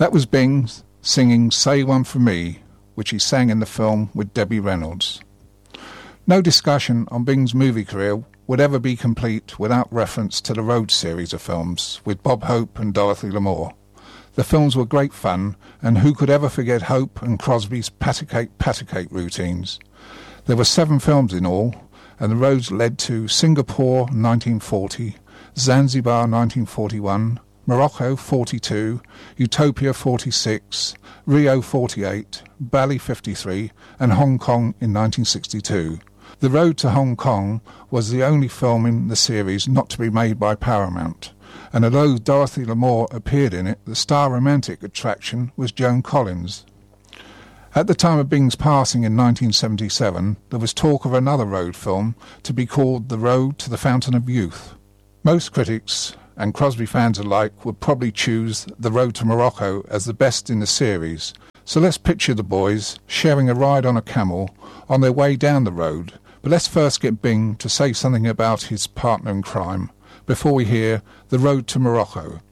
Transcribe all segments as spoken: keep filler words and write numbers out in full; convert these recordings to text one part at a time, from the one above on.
That was Bing singing Say One For Me, which he sang in the film with Debbie Reynolds. No discussion on Bing's movie career would ever be complete without reference to the Road series of films with Bob Hope and Dorothy Lamour. The films were great fun, and who could ever forget Hope and Crosby's patty-cake patty-cake routines? There were seven films in all, and the roads led to Singapore nineteen forty, Zanzibar nineteen forty-one, Morocco forty-two, Utopia forty-six, Rio forty-eight, Bali fifty-three, and Hong Kong in nineteen sixty-two. The Road to Hong Kong was the only film in the series not to be made by Paramount, and although Dorothy Lamour appeared in it, the star romantic attraction was Joan Collins. At the time of Bing's passing in nineteen seventy-seven, there was talk of another Road film to be called The Road to the Fountain of Youth. Most critics and Crosby fans alike would probably choose The Road to Morocco as the best in the series, so let's picture the boys sharing a ride on a camel on their way down the road. But let's first get Bing to say something about his partner in crime before we hear The Road to Morocco.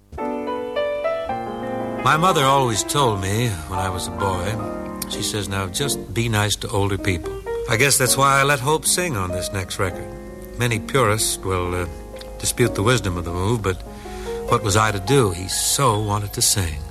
My mother always told me when I was a boy, she says, now just be nice to older people. I guess that's why I let Hope sing on this next record. Many purists will uh, dispute the wisdom of the move, but what was I to do? He so wanted to sing.